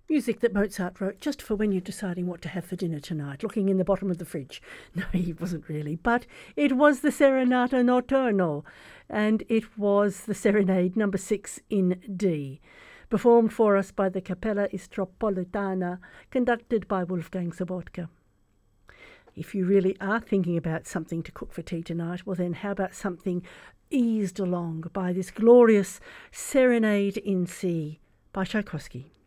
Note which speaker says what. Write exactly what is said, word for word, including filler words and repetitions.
Speaker 1: Music that Mozart wrote just for when you're deciding what to have for dinner tonight, looking in the bottom of the fridge. No, he wasn't really, but it was the Serenata Notturno, and it was the Serenade number six in D, performed for us by the Capella Istropolitana, conducted by Wolfgang Sobotka. If you really are thinking about something to cook for tea tonight, well then how about something eased along by this glorious Serenade in C by Tchaikovsky.